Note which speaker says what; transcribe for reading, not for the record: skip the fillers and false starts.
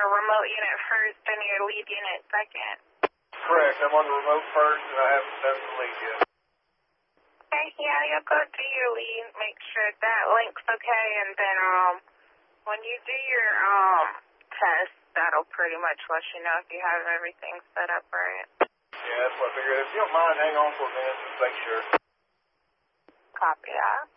Speaker 1: remote unit first and your lead unit second.
Speaker 2: Correct. I'm on the remote first, and I haven't done the lead yet.
Speaker 1: Okay, yeah, you'll go do your lead, make sure that link's okay, and then when you do your test, that'll pretty much let you know if you have everything set up right.
Speaker 2: Yeah, that's what I figured. If you don't mind, hang on for a minute, just make sure.
Speaker 1: Copy that.